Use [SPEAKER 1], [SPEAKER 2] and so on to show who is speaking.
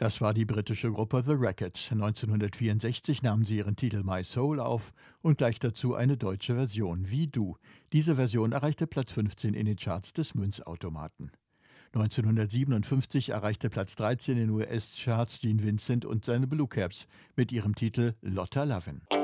[SPEAKER 1] Das war die britische Gruppe The Rackets. 1964 nahmen sie ihren Titel My Soul auf und gleich dazu eine deutsche Version, Wie du. Diese Version erreichte Platz 15 in den Charts des Münzautomaten. 1957 erreichte Platz 13 in US-Charts Gene Vincent und seine Blue Caps mit ihrem Titel Lotta Lovin'.